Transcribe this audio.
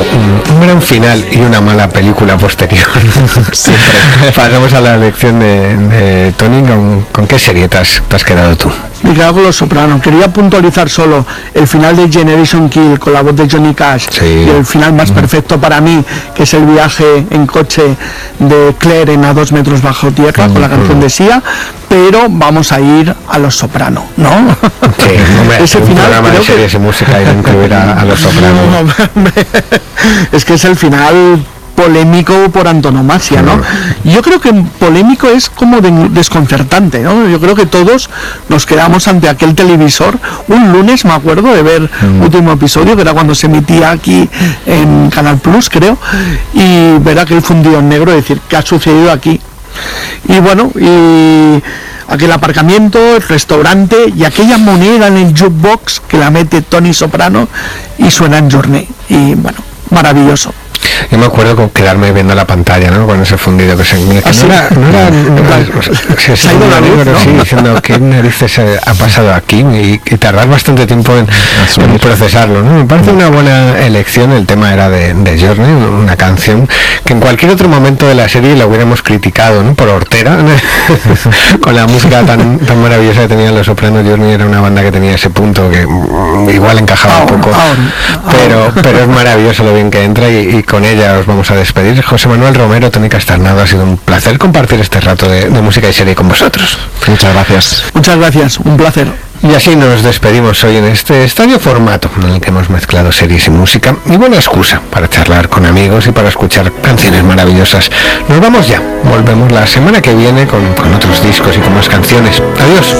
un gran final y una mala película posterior. Pasamos a la elección de Tony. ¿Con qué serie te has quedado tú? Me quedo con Los Soprano. Quería puntualizar solo el final de Generation Kill con la voz de Johnny Cash, y el final más perfecto para mí, que es el viaje en coche de Claire en A 2 metros bajo tierra con la canción de Sia, pero vamos a ir a Los Soprano, ¿no? Sí, hombre, ese final programa de series y música y no incluir a Los Soprano. Es que es el final polémico por antonomasia, ¿no? Yo creo que polémico es como desconcertante, ¿no? Yo creo que todos nos quedamos ante aquel televisor un lunes, me acuerdo de ver último episodio, que era cuando se emitía aquí en Canal Plus, creo, y ver aquel fundido en negro, decir, ¿qué ha sucedido aquí? Y bueno, y aquel aparcamiento, el restaurante y aquella moneda en el jukebox que la mete Tony Soprano y suena en Journey, y bueno, maravilloso. Yo me acuerdo con quedarme viendo la pantalla, ¿no? Con ese fundido que se ha ido la luz, ¿no? Sí, diciendo qué narices ha pasado aquí y tardar bastante tiempo en procesarlo, ¿no? Me parece una buena elección. El tema era de Journey, una canción que en cualquier otro momento de la serie la hubiéramos criticado, ¿no? Por hortera, ¿no? Con la música tan maravillosa que tenían Los Sopranos. Journey era una banda que tenía ese punto que igual encajaba un poco, pero es maravilloso lo bien que entra y con ella os vamos a despedir. José Manuel Romero, Tony Castarnado, ha sido un placer compartir este rato de música y serie con vosotros. Muchas gracias. Muchas gracias, un placer. Y así nos despedimos hoy en este extraño formato en el que hemos mezclado series y música, y buena excusa para charlar con amigos y para escuchar canciones maravillosas. Nos vamos ya, volvemos la semana que viene con otros discos y con más canciones. Adiós.